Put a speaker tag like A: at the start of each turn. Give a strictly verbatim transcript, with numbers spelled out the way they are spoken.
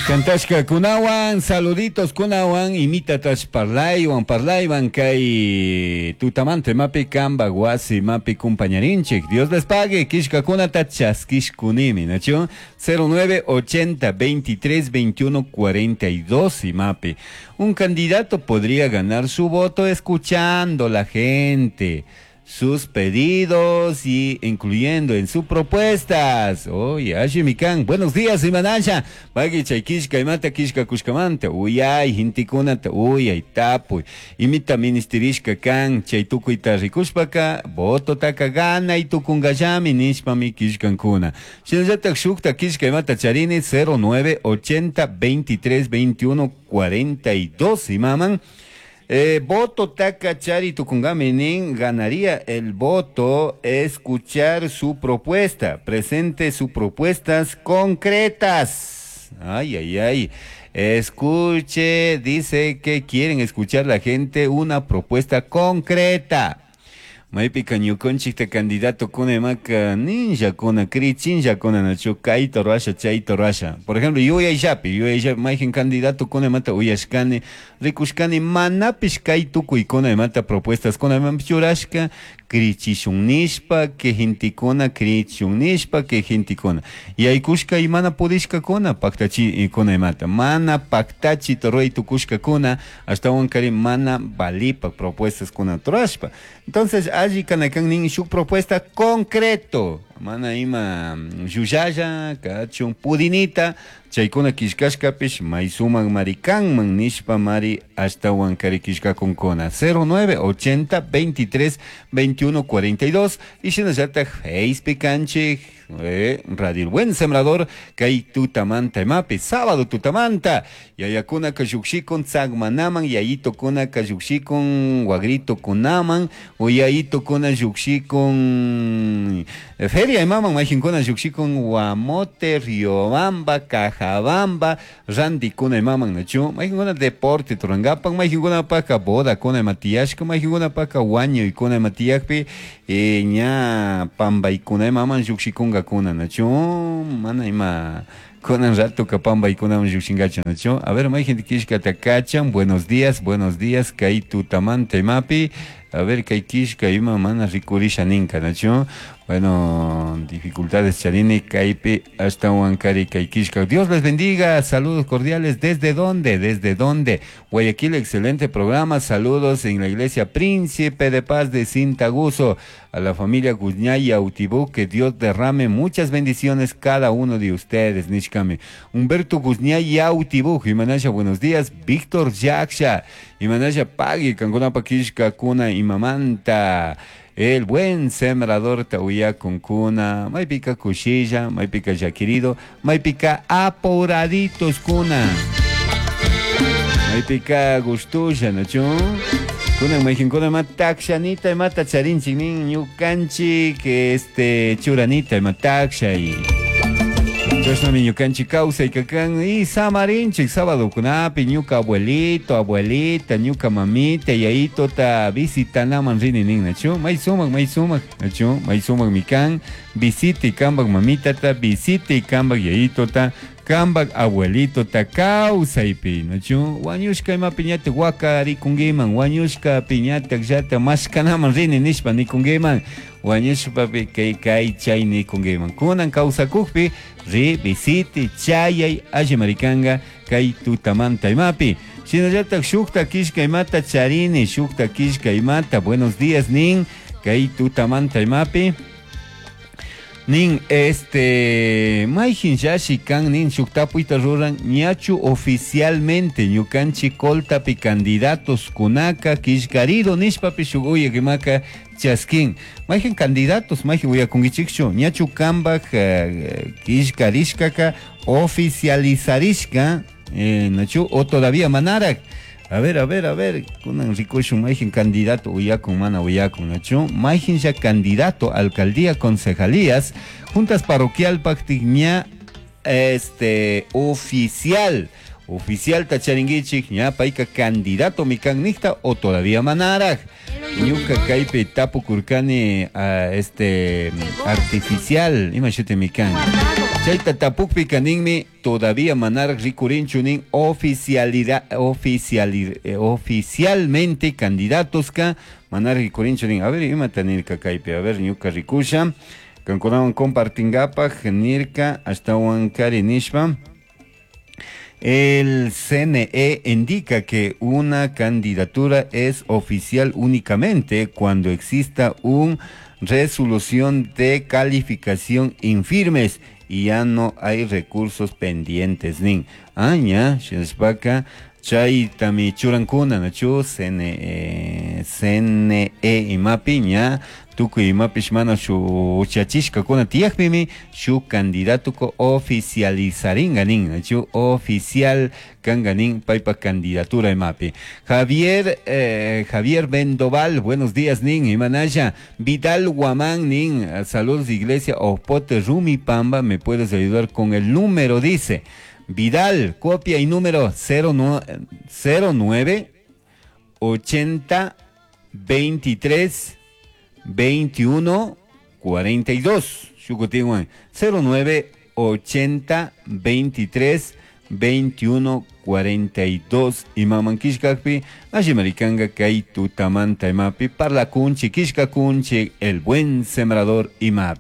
A: Cantashka kunawan, saluditos kunawan, imitatas parlaywan, parlaywan kay tutamante mapi kamba guasi mapi compañerinchik. Dios les pague, kishka kunata chaskish kunimi, ¿nacho? cero nueve ochenta veintitrés veintiuno cuarenta y dos y mapi. Un candidato podría ganar su voto escuchando la gente, sus pedidos y incluyendo en sus propuestas. Oye, Ashimikan, buenos días, Imanasha. Bagi chaykishka imata kishka kushkamanta. Uyay, hintikunata, uyay, tapuy. Imita ministerishka kan, chaytukuita rikushpaka, voto taka gana y tukungashami nishpami kishkankuna. Shinjatak shukta kishka imata charini cero nueve ochenta veintitrés veintiuno cuarenta y dos, imaman. Eh, voto Takachari Tucungamenin ganaría el voto escuchar su propuesta, presente sus propuestas concretas. Ay, ay, ay. Escuche, dice que quieren escuchar la gente una propuesta concreta. Maipika ñukonchikta candidato kuna maka ninja kuna krichinja kuna nacho kaito rasha chaito rasha. Por ejemplo, yo ya yapi, yo ya maijen candidato kuna mata uyashkani, rikushkani manapish kaito kuikona mata propuestas kuna mamchurashka krichishun nishpa que hintikona krichun nishpa que hintikona. Y hay kushka y mana pudishka kuna paktachi kuna mata. Mana paktachi toroi tu kushka kuna hasta wankari mana balipa propuestas kuna trashpa. Entonces, allí canacan nin su propuesta concreto. Mana ima yuyaya, kachun pudinita, chaykuna kishkashkapish, maisuman marikanman nishpa mari hasta wankari kishka konkona. cero nueve ochenta veintitrés veintiuno cuarenta y dos. Y si nos yata Facebook canche, eh, Radio El Buen Sembrador, kay tutamanta mapi, sábado tutamanta. Y ayakuna kayukshikon tsagmanaman, y ayito kuna kayukshikon wagrito kunaman, o ayito kuna yukshikon feria imaman, maijin kuna yukshikon Guamote, Riobamba, Cajabamba, Randi kuna imaman, nacho, maijin kuna deporte turangapan, maijin kuna paka boda kuna matiyashka, maijin kuna paka waño y kuna matiyakpi, eh, ña pamba y kuna imaman yukshikon kuna, nacho, mana ima con rato capamba y con un yuxingacha, nacho. A ver, hay gente que es catacachan. Buenos días, buenos días, kai tutamante mapi. A ver, kai kishka ima mana rikurisha ninka, nacho. Bueno, dificultades charini, kaipe hasta huancari kaikishka. Dios les bendiga, saludos cordiales. ¿Desde dónde? ¿Desde dónde? Guayaquil, excelente programa. Saludos en la iglesia Príncipe de Paz de Sintaguso. A la familia Guzñay y Autibú, que Dios derrame muchas bendiciones cada uno de ustedes, Nishkame. Humberto Guzñay y Autibú, Imanasha, buenos días. Víctor Yaksha, Imanasha Pagui, Cangona Paquishka, Kuna y Mamanta. El buen sembrador Tauya con cuna, Maipica Cuchilla, Maipica ya querido, Maipica apuraditos cuna, Maipica gustuya, nacho, Kuna Maijincona mataxanita y mata charinchinin, Yucanchi, que este churanita y mataxa y. Entonces, mi ñucanchi causa y cacan y samarinchi, sábado kunapi, ñuca abuelito, abuelita, ñuca mamita, y ahí tota visita naman rininin, nacho, may sumak, may sumak, nacho, may sumak mi can, visita y cambag mamita, ta, visita y cambag y ahí tota, cambag abuelito, ta causa y pi, nacho, wanyushka ima piñate waka ri kungiman, wanyushka piñate gzata, mas kanaman rinin nishpa ni kungiman, wanyushpa pi kay kay chay ni kungiman, kunan causa kukpi, ri visiti chayay ajimarikanga kay tutamanta imapi. Shinallata shukta kishka imata charini, shukta kishka imata, buenos días nin, kay tutamanta imapi. Nin este Maijin Yashi kan nin shuktapuita ruran ñachu oficialmente ñukanchi koltapi candidatos kunaka kishkarido nishpapi shuguya kimaka chaskin. Maijin candidatos, maijin uya kungichikshu ñachu kambak uh, kishkarishkaka oficializarishka eh, nachu o todavía manarak. A ver, a ver, a ver, kunan ricosho maijin candidato uyakun mana uyakun, nacho, maijin ya candidato alcaldía concejalías, juntas parroquial pactigña, este, oficial, oficial tacharingichik, ña paika candidato mikannikta o todavía manaraj. Ñuka kaype tapu kurkani uh, este artificial, imagínate mikan. Chaita tapukpi kaninmi todavía manar rikurinchunin oficialidad oficiali, eh, oficialmente candidatos ka manar rikurinchunin. A ver, ima tanirka kaipe, a ver, ñuka rikusha. Kankunawan compartingapa, nirka hasta Huancari Nishpa. El C N E indica que una candidatura es oficial únicamente cuando exista una resolución de calificación infirmes y ya no hay recursos pendientes. Nin aña, Shesbaka, Chay tami churankuna nachu, C N E y mapiña. Tuku y mapishmana shu chachishka kuna tiakmimi shu candidato ko oficializarin ganin chu oficial kanganin paipa candidatura y mapi. Javier eh, Javier Bendoval, buenos días nin y manaya. Vidal Guamán nin, saludos iglesia Opote Rumi Pamba, me puedes ayudar con el número, dice Vidal, copia y número cero nueve ochenta veintitrés veintiuno cuarenta y dos. cero nueve ochenta veintitrés veintiuno cuarenta y dos. Imaman Kishkakpi, Ajimaricanga Kai Tutamanta Imapi, Parla Kunchi, Kishka Kunchi, el buen sembrador Imapi.